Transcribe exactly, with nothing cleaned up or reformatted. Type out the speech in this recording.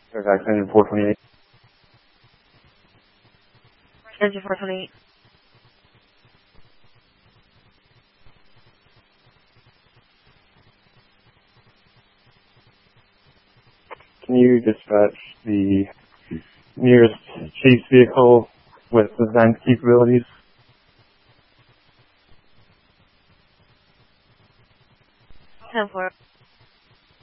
Fairfax Engine four twenty-eight. Engine four twenty-eight. Can you dispatch the nearest chase vehicle with design capabilities? ten four.